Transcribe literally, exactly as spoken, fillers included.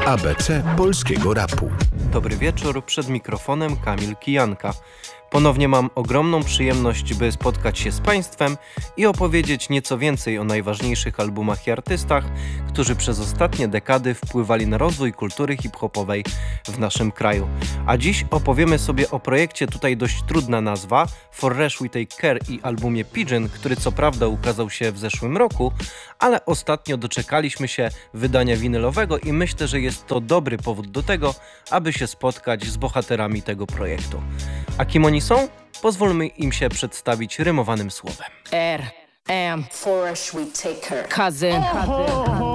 A B C polskiego rapu. Dobry wieczór, przed mikrofonem Kamil Kijanka. Ponownie mam ogromną przyjemność, by spotkać się z Państwem i opowiedzieć nieco więcej o najważniejszych albumach i artystach, którzy przez ostatnie dekady wpływali na rozwój kultury hip-hopowej w naszym kraju. A dziś opowiemy sobie o projekcie, tutaj dość trudna nazwa, For Resh We Take Care i albumie Pigeon, który co prawda ukazał się w zeszłym roku, ale ostatnio doczekaliśmy się wydania winylowego i myślę, że jest to dobry powód do tego, aby się spotkać z bohaterami tego projektu. A kim oni są? Pozwólmy im się przedstawić rymowanym słowem. R M For Resh We Take Care Cousin, cousin.